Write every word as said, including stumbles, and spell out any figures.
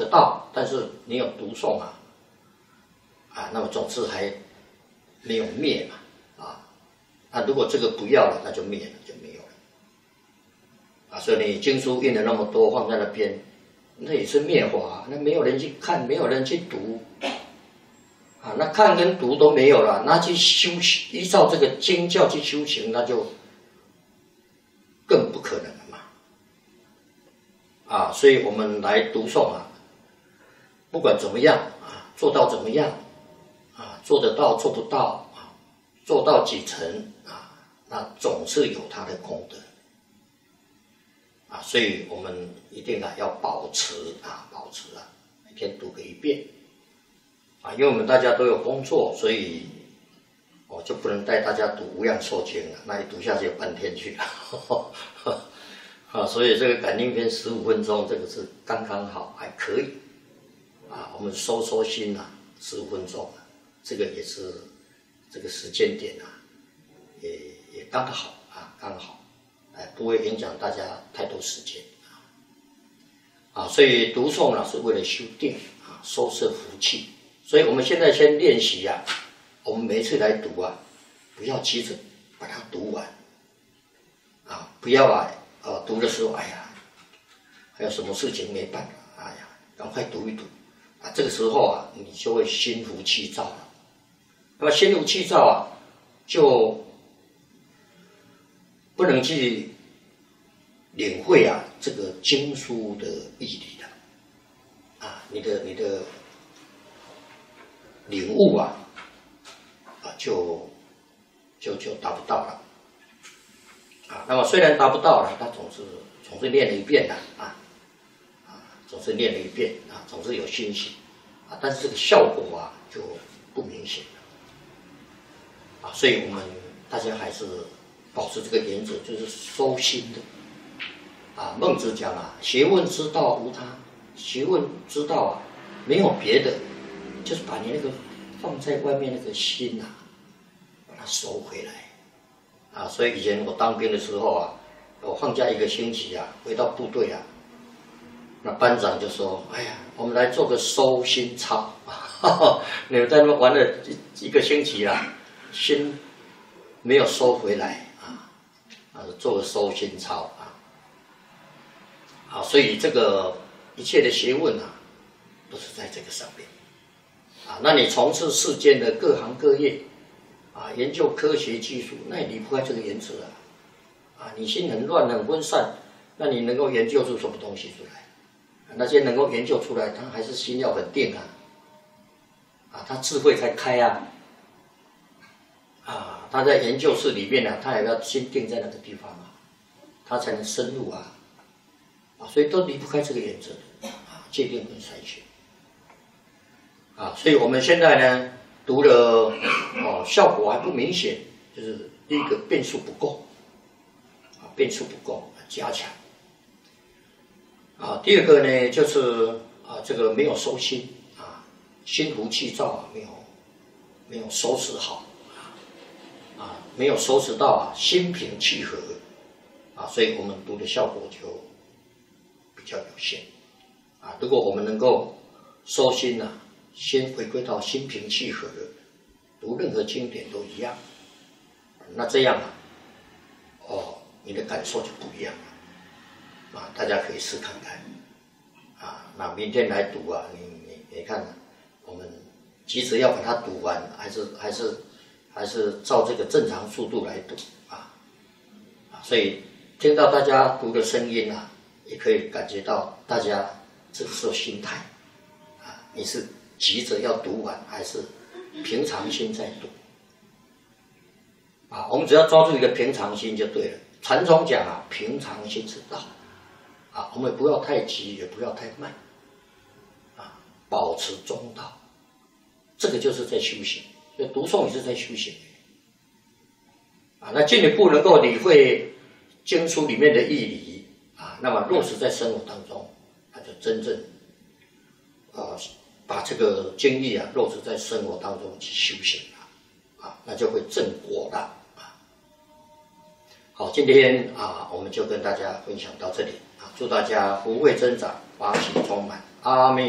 到，但是你有读诵啊，啊，那么总是还没有灭嘛，啊，那如果这个不要了，那就灭了，就没有了，啊，所以你经书印了那么多放在那边，那也是灭法，那没有人去看，没有人去读，啊，那看跟读都没有了，那去修行，依照这个经教去修行，那就更不可能了嘛，啊，所以我们来读诵啊，不管怎么样啊，做到怎么样啊，做得到做不到啊，做到几成啊，那总是有它的功德啊，所以我们一定啊要保持啊，保持啊，每天读个一遍啊，因为我们大家都有工作，所以我就不能带大家读《无量寿经》了，那一读下去有半天去了。啊，所以这个感应篇十五分钟，这个是刚刚好，还可以。啊，我们收收心啊，十五分钟，这个也是这个时间点啊，也也刚好啊，刚好，哎，不会影响大家太多时间啊。啊，所以读诵呢是为了修定啊，收摄福气。所以我们现在先练习啊，我们每一次来读啊，不要急着把它读完，啊，不要啊。呃，读的时候，哎呀，还有什么事情没办法，哎呀，赶快读一读，啊，这个时候啊，你就会心浮气躁了。那么心浮气躁啊，就不能去领会啊这个经书的义理了，啊，你的你的领悟啊，啊，就就就达不到了。啊，那么虽然达不到了，他总是总是念了一遍的啊，啊，总是念了一遍啊，总是有欣喜啊，但是这个效果啊就不明显了啊，所以我们大家还是保持这个原则，就是收心的啊。孟子讲啊，学问之道无他，学问之道啊没有别的，就是把你那个放在外面那个心啊，把它收回来。啊，所以以前我当兵的时候啊，我放假一个星期啊，回到部队啊，那班长就说：“哎呀，我们来做个收心操，你们在那边玩了一一个星期啦，心没有收回来啊，啊，做个收心操啊，啊，所以这个一切的学问啊，都是在这个上面啊。那你从事世间的各行各业。”啊，研究科学技术，那也离不开这个原则啊！啊，你心很乱、很分散，那你能够研究出什么东西出来？啊、那些能够研究出来，他还是心要很定啊！啊，他智慧才开啊！啊，他在研究室里面呢、啊，他也要心定在那个地方啊，他才能深入啊！啊，所以都离不开这个原则啊，界定跟筛选啊，所以我们现在呢。读了哦，效果还不明显，就是第一个变数不够，啊，变数不够，加强。啊，第二个呢，就是啊，这个没有收心啊，心浮气躁啊，没有没有收拾好啊，啊，没有收拾到啊，心平气和啊，所以我们读的效果就比较有限啊。如果我们能够收心呐、啊。先回归到心平气和的，读任何经典都一样，那这样啊，哦，你的感受就不一样了，啊，大家可以试看看，啊，那明天来读啊，你你你看，我们急着要把它读完，还是还是还是照这个正常速度来读啊，啊，所以听到大家读的声音啊，也可以感觉到大家这个时候心态，啊，你是。急着要读完，还是平常心在读啊？我们只要抓住一个平常心就对了。禅宗讲啊，平常心是道啊，我们不要太急，也不要太慢啊，保持中道，这个就是在修行。所以读诵也是在修行啊。那进一步能够理会经书里面的义理啊，那么落实在生活当中，那就真正啊。把这个经历啊落实在生活当中去修行了，啊，那就会正果了啊。好，今天啊，我们就跟大家分享到这里啊，祝大家福慧增长，法喜充满，阿弥。